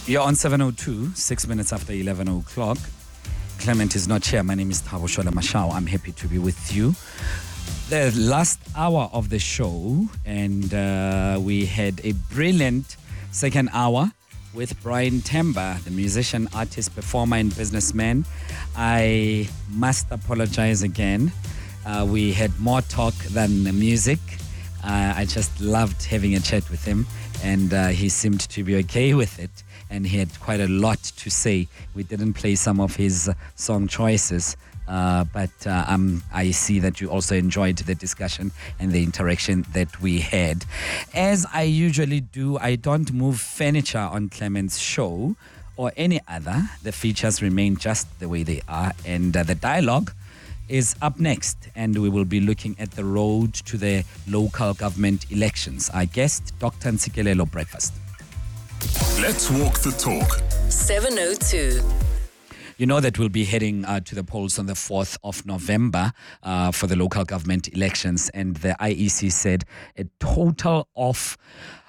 You're on 7:02, 6 minutes after 11 o'clock. Clement is not here. My name is Thabo Shola Mashao. I'm happy to be with you. The last hour of the show, and we had a brilliant second hour with Brian Temba, the musician, artist, performer, and businessman. I must apologize again. We had more talk than music. I just loved having a chat with him, and he seemed to be okay with it. And he had quite a lot to say. We didn't play some of his song choices, but I see that you also enjoyed the discussion and the interaction that we had. As I usually do, I don't move furniture on Clement's show or any other. The features remain just the way they are, and the dialogue is up next, and we will be looking at the road to the local government elections. Our guest, Dr. Ntsikelelo Breakfast. Let's walk the talk. 7:02. You know that we'll be heading to the polls on the 4th of November for the local government elections, and the IEC said a total of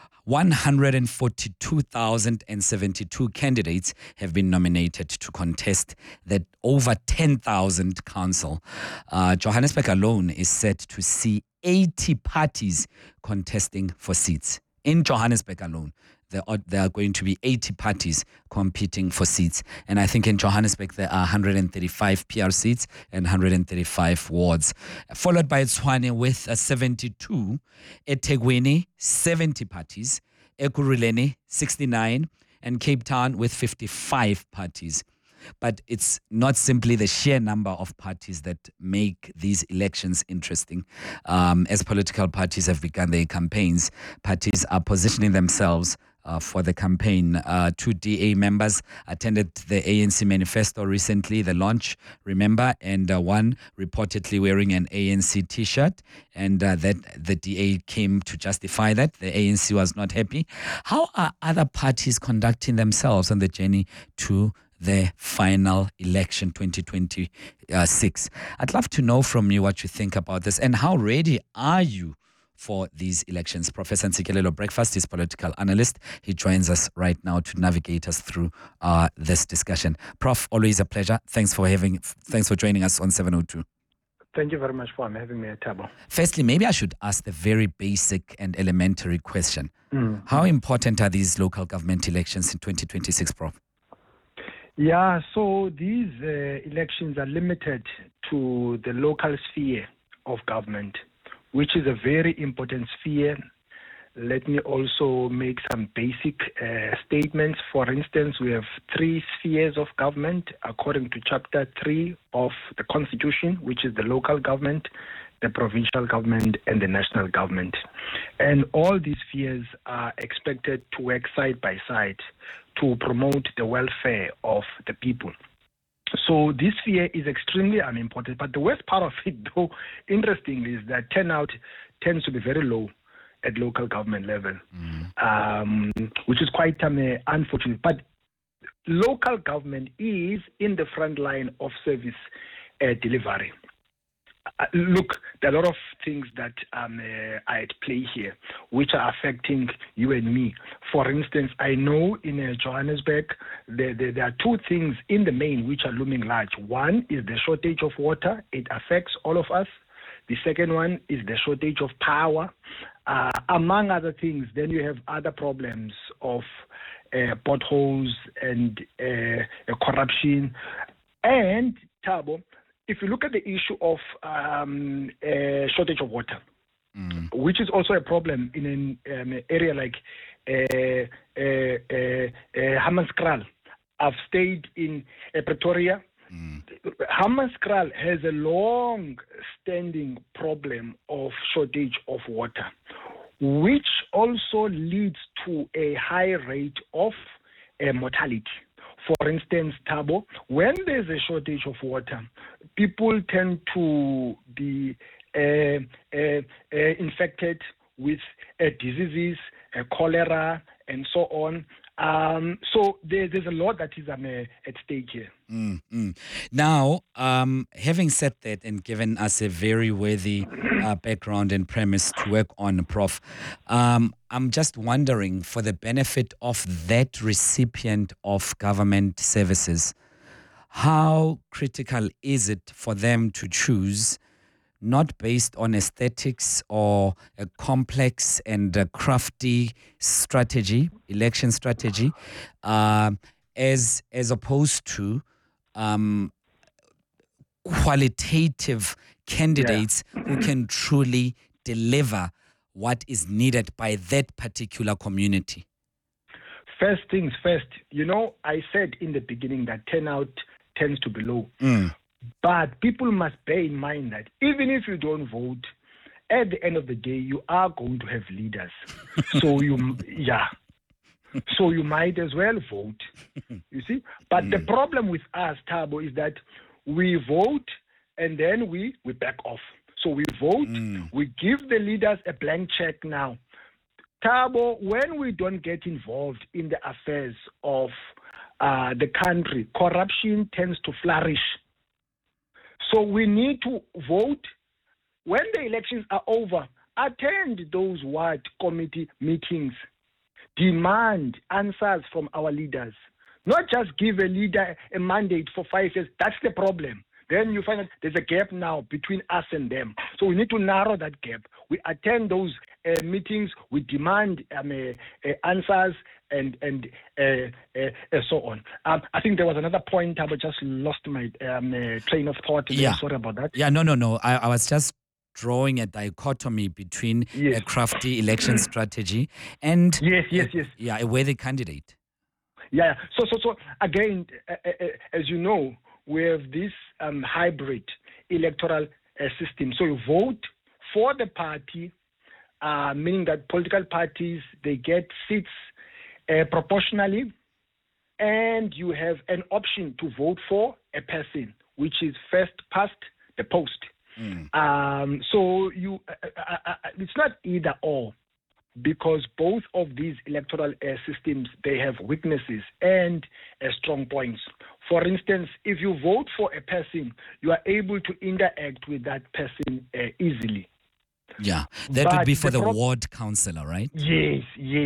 142,072 candidates have been nominated to contest the over 10,000 council. Johannesburg alone is set to see 80 parties contesting for seats. In Johannesburg alone, there are going to be 80 parties competing for seats. And I think in Johannesburg, there are 135 PR seats and 135 wards. Followed by Tshwane with 72, eThekwini, 70 parties, Ekurhuleni, 69, and Cape Town with 55 parties. But it's not simply the sheer number of parties that make these elections interesting. As political parties have begun their campaigns, parties are positioning themselves for the campaign. 2 DA members attended the ANC manifesto recently, the launch, remember, and one reportedly wearing an ANC t-shirt, and that the DA came to justify that. The ANC was not happy. How are other parties conducting themselves on the journey to the final election 2026? I'd love to know from you what you think about this, and how ready are you for these elections? Professor Ntsikelelo Breakfast is political analyst. He joins us right now to navigate us through this discussion. Prof, always a pleasure. Thanks for joining us on 7:02. Thank you very much for having me at table. Firstly, maybe I should ask the very basic and elementary question. How important are these local government elections in 2026, Prof? Yeah, so these elections are limited to the local sphere of government, which is a very important sphere. Let me also make some basic statements. For instance, we have 3 spheres of government according to Chapter 3 of the Constitution, which is the local government, the provincial government, and the national government. And all these spheres are expected to work side by side to promote the welfare of the people. So this sphere is extremely unimportant. But the worst part of it, though, interestingly, is that turnout tends to be very low at local government level, which is quite unfortunate. But local government is in the front line of service delivery. Look, there are a lot of things that are at play here, which are affecting you and me. For instance, I know in Johannesburg, there are 2 things in the main which are looming large. One is the shortage of water. It affects all of us. The second one is the shortage of power. Among other things, then you have other problems of potholes and corruption. And, Thabo, if you look at the issue of shortage of water, which is also a problem in an area like Hammanskraal. I've stayed in Pretoria. Hammanskraal has a long-standing problem of shortage of water, which also leads to a high rate of mortality. For instance, Thabo, when there's a shortage of water, people tend to be infected with diseases, cholera, and so on. So there's a lot that is at stake here. Now, having said that and given us a very worthy background and premise to work on, Prof, I'm just wondering, for the benefit of that recipient of government services, how critical is it for them to choose not based on aesthetics or a complex and a crafty strategy, election strategy, as opposed to qualitative candidates who can truly deliver what is needed by that particular community? First things first, I said in the beginning that turnout tends to be low. But people must bear in mind that even if you don't vote, at the end of the day, you are going to have leaders. So you might as well vote, you see. But the problem with us, Thabo, is that we vote and then we back off. So we vote, we give the leaders a blank check now. Thabo, when we don't get involved in the affairs of the country, corruption tends to flourish. So we need to vote. When the elections are over, attend those ward committee meetings. Demand answers from our leaders. Not just give a leader a mandate for 5 years. That's the problem. Then you find that there's a gap now between us and them. So we need to narrow that gap. We attend those meetings. We demand answers and so on. I think there was another point. I just lost my train of thought. Yeah. Sorry about that. Yeah, no. I was just drawing a dichotomy between a crafty election strategy and a worthy candidate. Yeah. So again, as you know, we have this hybrid electoral system. So you vote for the party, meaning that political parties, they get seats proportionally, and you have an option to vote for a person, which is first past the post. So it's not either or, because both of these electoral systems, they have weaknesses and strong points. For instance, if you vote for a person, you are able to interact with that person easily. Yeah, that would be for the ward councillor, right? Yes.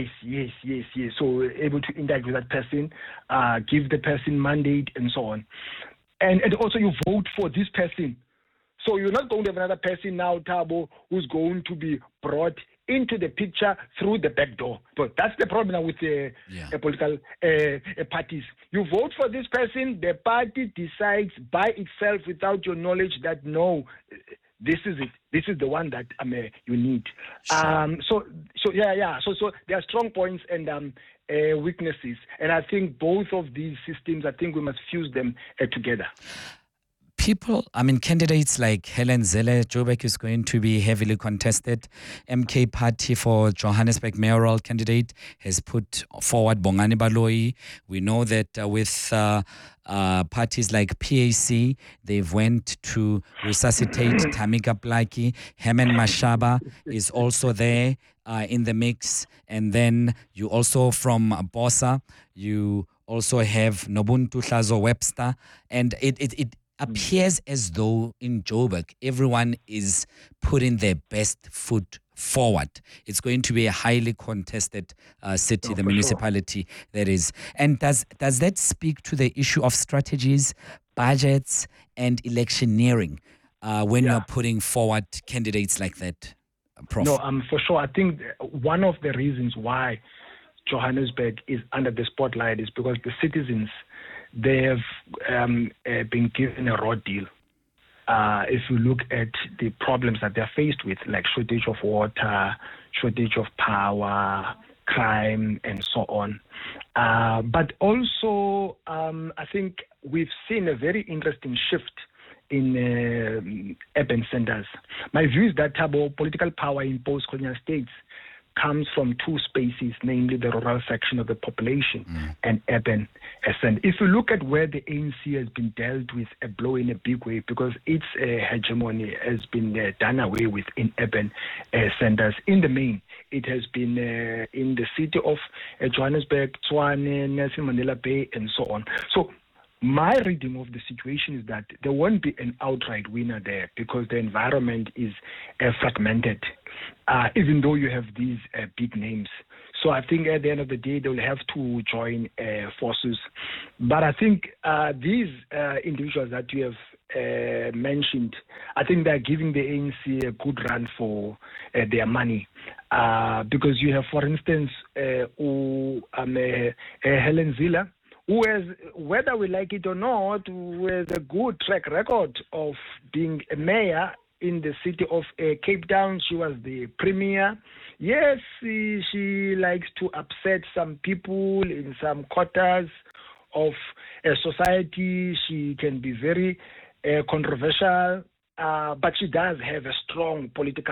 So able to interact with that person, give the person mandate and so on. And also you vote for this person. So you're not going to have another person now, Thabo, who's going to be brought into the picture through the back door. So that's the problem now with the political parties. You vote for this person, the party decides by itself without your knowledge that no, this is it. This is the one that you need. Sure. So there are strong points and weaknesses, and I think both of these systems, I think we must fuse them together. Candidates like Helen Zille, Joburg is going to be heavily contested. MK Party for Johannesburg mayoral candidate has put forward Bongani Baloyi. We know that with parties like PAC, they've went to resuscitate Tamika Blaki. Herman Mashaba is also there in the mix. And then you also from Bosa, you also have Nobuntu Hlazo Webster. And it appears as though in Joburg, everyone is putting their best foot forward. It's going to be a highly contested city, the municipality that is. And does that speak to the issue of strategies, budgets, and electioneering when you're putting forward candidates like that, Prof? No, for sure. I think one of the reasons why Johannesburg is under the spotlight is because the citizens, they have been given a raw deal. If you look at the problems that they're faced with, like shortage of water, shortage of power, crime, and so on. But also, I think we've seen a very interesting shift in urban centers. My view is that political power in post-colonial states comes from two spaces, namely the rural section of the population and urban ascent. If you look at where the ANC has been dealt with a blow in a big way, because its hegemony has been done away with in urban centers. In the main, it has been in the city of Johannesburg, Tshwane, Nelson Mandela Bay, and so on. So my reading of the situation is that there won't be an outright winner there because the environment is fragmented, even though you have these big names. So I think at the end of the day, they will have to join forces. But I think these individuals that you have mentioned, I think they're giving the ANC a good run for their money. Because you have, for instance, Helen Zille, who has, whether we like it or not, who has a good track record of being a mayor in the city of Cape Town. She was the premier. Yes, she likes to upset some people in some quarters of society. She can be very controversial, but she does have a strong political